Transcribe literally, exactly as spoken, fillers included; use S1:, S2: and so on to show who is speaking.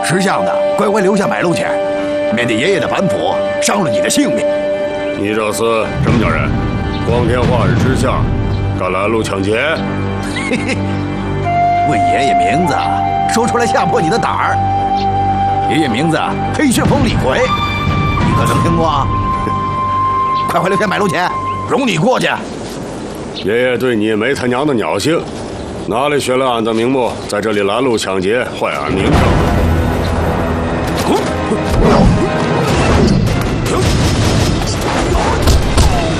S1: 识相的，乖乖留下买路钱，免得爷爷的板斧伤了你的性命。
S2: 你这是什么叫人？光天化日之下，敢拦路抢劫？
S1: 嘿嘿，问爷爷名字，说出来吓破你的胆儿。爷爷名字黑旋风李逵，你可曾听过？快快留下买路钱，容你过去。
S2: 爷爷对你没他娘的鸟性，哪里学来俺的名目，在这里拦路抢劫，坏俺名声？